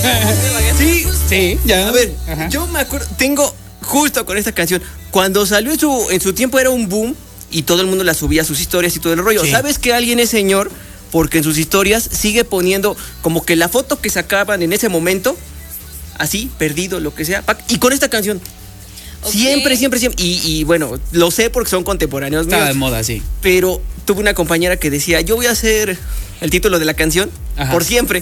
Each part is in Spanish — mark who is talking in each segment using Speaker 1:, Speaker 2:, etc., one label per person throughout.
Speaker 1: Sí,
Speaker 2: Sí, ya.
Speaker 1: a ver,
Speaker 2: Ajá.
Speaker 1: yo me acuerdo, tengo justo con esta canción, cuando salió en su tiempo era un boom y todo el mundo la subía a sus historias y todo el rollo.
Speaker 2: Sí.
Speaker 1: ¿Sabes que alguien es señor? Porque en sus historias sigue poniendo como que la foto que sacaban en ese momento, así, perdido, lo que sea, y con esta canción.
Speaker 3: Ok.
Speaker 1: Siempre. Y bueno, lo sé porque son contemporáneos
Speaker 2: Estaba
Speaker 1: míos.
Speaker 2: de moda, sí.
Speaker 1: Pero tuve una compañera que decía, yo voy a hacer el título de la canción
Speaker 2: Ajá.
Speaker 1: por siempre.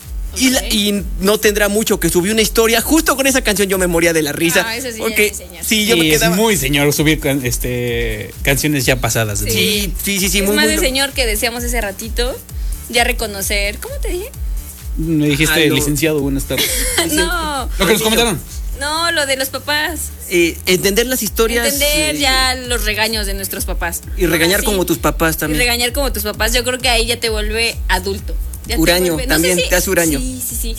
Speaker 1: Y no tendrá mucho que subí una historia. Justo con esa canción yo me moría de la risa.
Speaker 3: Ah, eso sí ya
Speaker 1: porque
Speaker 3: es señor.
Speaker 1: sí, yo me
Speaker 2: Sí,
Speaker 1: quedaba.
Speaker 2: es muy señor subir canciones ya pasadas.
Speaker 3: Sí.
Speaker 1: Sí,
Speaker 3: Es
Speaker 1: muy,
Speaker 3: más
Speaker 1: muy
Speaker 3: de señor que decíamos ese ratito. Ya reconocer. ¿Cómo te dije?
Speaker 2: Me dijiste,
Speaker 1: Ah, no.
Speaker 2: licenciado, buenas tardes.
Speaker 3: No.
Speaker 2: Lo que nos comentaron.
Speaker 3: No, lo de los papás.
Speaker 1: Entender las historias.
Speaker 3: Entender ya los regaños de nuestros papás.
Speaker 1: Y regañar
Speaker 3: Así.
Speaker 1: como tus papás
Speaker 3: Y
Speaker 1: también.
Speaker 3: regañar como tus papás. Yo creo que ahí ya te vuelve adulto. Ya te
Speaker 1: Huraño,
Speaker 3: vuelve-
Speaker 1: también, te hace huraño.
Speaker 3: Sí.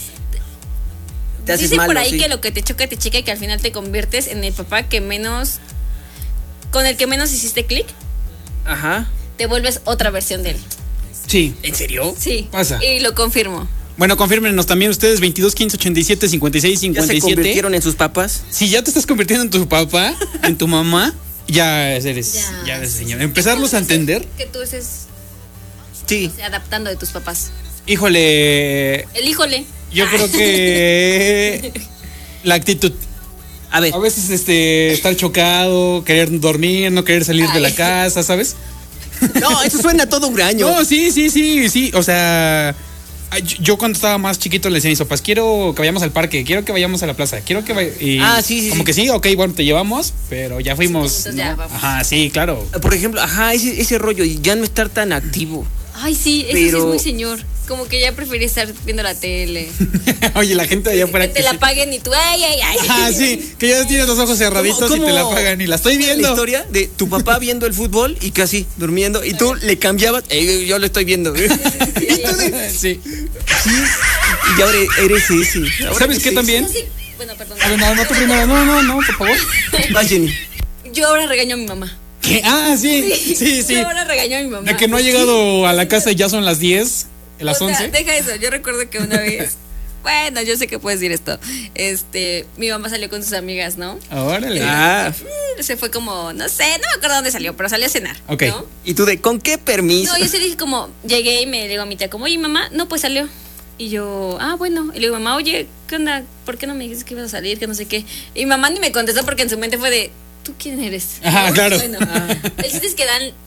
Speaker 1: Te haces
Speaker 3: Dice
Speaker 1: malo,
Speaker 3: por ahí
Speaker 1: sí.
Speaker 3: que lo que te choca te chica y que al final te conviertes en el papá que menos. Con el que menos hiciste clic,
Speaker 1: Ajá.
Speaker 3: te vuelves otra versión de él.
Speaker 2: Sí.
Speaker 1: ¿En serio?
Speaker 3: Sí.
Speaker 2: Pasa.
Speaker 3: Y lo confirmo.
Speaker 2: Bueno, confírmenos también ustedes, 22 15 87 56
Speaker 1: ¿Ya se
Speaker 2: 57.
Speaker 1: convirtieron en sus papás?
Speaker 2: Si ya te estás convirtiendo en tu papá, en tu mamá, ya eres señor. Empezarlos a entender.
Speaker 3: Que tú estés
Speaker 1: Sí.
Speaker 3: adaptando de tus papás.
Speaker 2: Híjole,
Speaker 3: El híjole.
Speaker 2: yo creo que la actitud.
Speaker 1: A ver,
Speaker 2: A veces estar chocado, querer dormir, no querer salir de la
Speaker 3: Ay.
Speaker 2: casa, ¿sabes?
Speaker 1: no, eso suena a todo huraño.
Speaker 2: No, sí. O sea, yo cuando estaba más chiquito le decía a mis papás, quiero que vayamos al parque, quiero que vayamos a la plaza, quiero que
Speaker 1: Sí.
Speaker 2: como que sí, ok, bueno, te llevamos, pero ya fuimos.
Speaker 3: entonces ya vamos.
Speaker 2: Ajá, sí, claro.
Speaker 1: Por ejemplo, ese rollo y ya no estar tan activo.
Speaker 3: Ay, sí, eso sí
Speaker 1: Pero-
Speaker 3: es muy señor. Como que ya preferí estar viendo la tele.
Speaker 2: Oye, la gente de allá afuera
Speaker 3: Que te la
Speaker 2: sí.
Speaker 3: paguen y tú, ay.
Speaker 2: Ah, sí, que ya tienes los ojos cerraditos y te la pagan y la estoy
Speaker 1: La
Speaker 2: viendo.
Speaker 1: historia de tu papá viendo el fútbol y casi durmiendo y tú le cambiabas, yo lo estoy viendo. Y tú de-
Speaker 2: Sí.
Speaker 1: y ahora eres ese. Ahora
Speaker 2: ¿Sabes
Speaker 1: eres
Speaker 2: qué
Speaker 1: ese.
Speaker 2: también?
Speaker 3: Sí. Bueno, perdón.
Speaker 2: A ver, no, tú primero. No, por favor.
Speaker 1: Vas, Jenny.
Speaker 3: Yo ahora regaño a mi mamá.
Speaker 2: ¿Qué? Ah, sí.
Speaker 3: Yo ahora regaño a mi mamá.
Speaker 2: De que no ha llegado a la casa y ya son las 10, las
Speaker 3: O sea,
Speaker 2: 11.
Speaker 3: deja eso. Yo recuerdo que una vez. Bueno, yo sé que puedes decir esto. Mi mamá salió con sus amigas, ¿no?
Speaker 2: Órale.
Speaker 3: Se fue como, no sé, no me acuerdo dónde salió, pero salió a cenar.
Speaker 2: Ok.
Speaker 3: ¿no?
Speaker 1: Y tú de, ¿con qué permiso?
Speaker 3: No, yo sí le dije como, llegué y me digo a mi tía, como, oye, mamá, no, pues salió. Y yo, bueno. Y le digo, mamá, oye, ¿qué onda? ¿Por qué no me dijiste que ibas a salir? Que no sé qué. Y mi mamá ni me contestó porque en su mente fue de, ¿tú quién eres?
Speaker 2: Ajá, claro.
Speaker 3: Bueno, el chiste es que dan